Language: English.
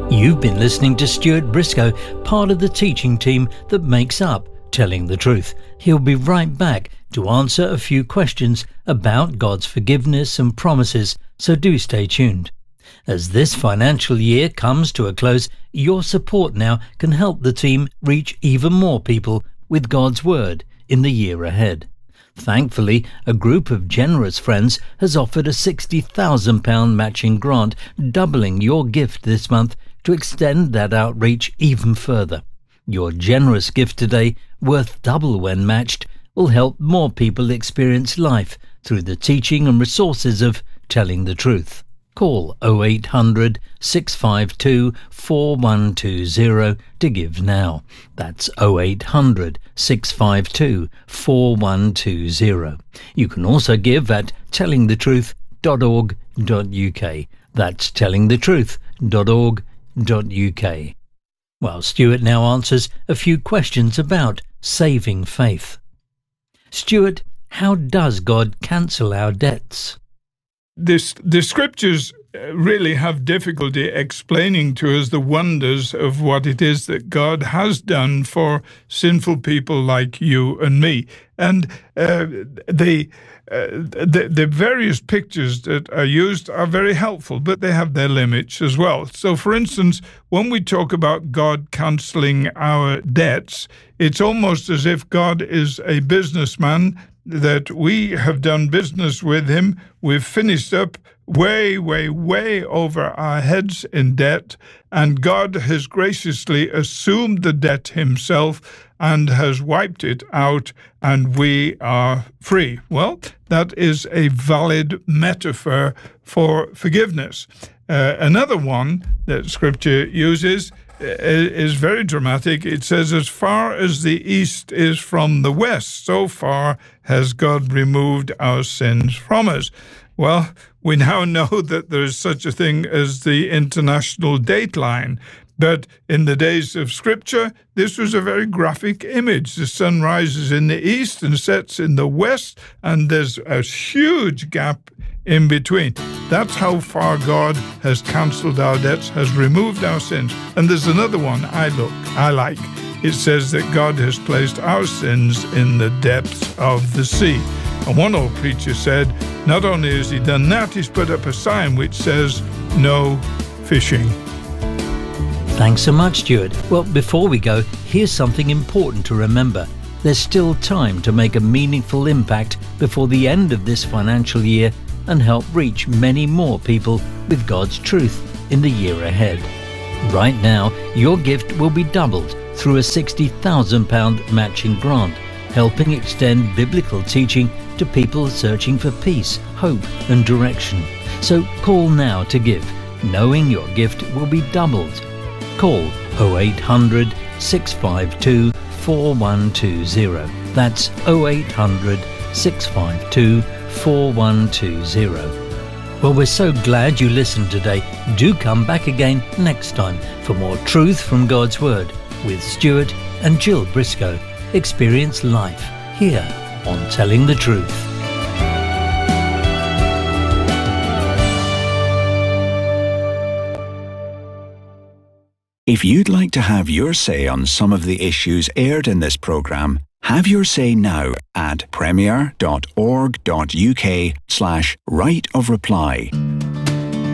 You've been listening to Stuart Briscoe, part of the teaching team that makes up Telling the Truth. He'll be right back to answer a few questions about God's forgiveness and promises, so do stay tuned. As this financial year comes to a close, your support now can help the team reach even more people with God's Word in the year ahead. Thankfully, a group of generous friends has offered a £60,000 matching grant, doubling your gift this month to extend that outreach even further. Your generous gift today, worth double when matched, will help more people experience life through the teaching and resources of Telling the Truth. Call 0800 652 4120 to give now. That's 0800 652 4120. You can also give at tellingthetruth.org.uk. That's tellingthetruth.org.uk. Well, Stuart now answers a few questions about saving faith. Stuart, how does God cancel our debts? The scriptures really have difficulty explaining to us the wonders of what it is that God has done for sinful people like you and me. And the various pictures that are used are very helpful, but they have their limits as well. So, for instance, when we talk about God cancelling our debts, it's almost as if God is a businessman, that we have done business with him. We've finished up way over our heads in debt, and God has graciously assumed the debt himself and has wiped it out, and we are free. Well, that is a valid metaphor for forgiveness. Another one that Scripture uses is very dramatic. It says, as far as the east is from the west, so far has God removed our sins from us. Well, we now know that there is such a thing as the international dateline. But in the days of Scripture, this was a very graphic image. The sun rises in the east and sets in the west, and there's a huge gap in between. That's how far God has cancelled our debts, has removed our sins. And there's another one I like. It says that God has placed our sins in the depths of the sea. And one old preacher said, not only has he done that, he's put up a sign which says, no fishing. Thanks so much, Stuart. Well, before we go, here's something important to remember. There's still time to make a meaningful impact before the end of this financial year and help reach many more people with God's truth in the year ahead. Right now, your gift will be doubled through a £60,000 matching grant, helping extend biblical teaching to people searching for peace, hope and direction. So call now to give, knowing your gift will be doubled. Call 0800 652 4120. That's 0800 652 4120. Well, we're so glad you listened today. Do come back again next time for more truth from God's Word with Stuart and Jill Briscoe. Experience life here on Telling the Truth. If you'd like to have your say on some of the issues aired in this programme, have your say now at premier.org.uk/right of reply.